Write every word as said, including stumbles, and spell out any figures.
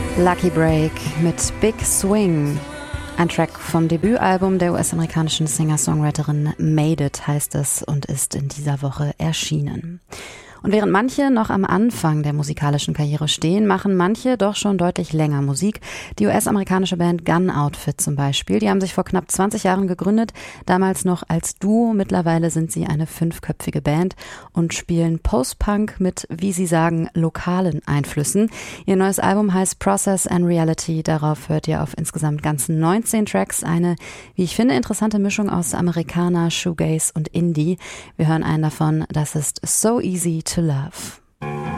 Lucky Break mit Big Swing. Ein Track vom Debütalbum der U S-amerikanischen Singer-Songwriterin Made It heißt es und ist in dieser Woche erschienen. Und während manche noch am Anfang der musikalischen Karriere stehen, machen manche doch schon deutlich länger Musik. Die U S-amerikanische Band Gun Outfit zum Beispiel, die haben sich vor knapp zwanzig Jahren gegründet, damals noch als Duo. Mittlerweile sind sie eine fünfköpfige Band und spielen Post-Punk mit, wie sie sagen, lokalen Einflüssen. Ihr neues Album heißt Process and Reality. Darauf hört ihr auf insgesamt ganzen neunzehn Tracks eine, wie ich finde, interessante Mischung aus Amerikaner, Shoegaze und Indie. Wir hören einen davon, das ist So Easy to Love.